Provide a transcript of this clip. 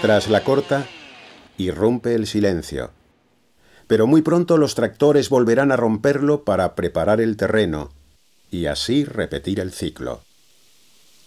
Tras la corta, irrumpe el silencio. Pero muy pronto los tractores volverán a romperlo para preparar el terreno y así repetir el ciclo.